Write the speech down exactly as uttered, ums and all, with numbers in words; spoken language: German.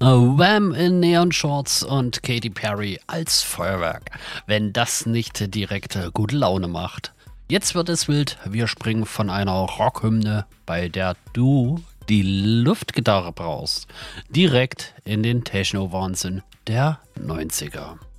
Wham in Neon-Shorts und Katy Perry als Feuerwerk. Wenn das nicht direkt gute Laune macht. Jetzt wird es wild. Wir springen von einer Rockhymne, bei der du die Luftgitarre brauchst, direkt in den Techno-Wahnsinn der neunziger.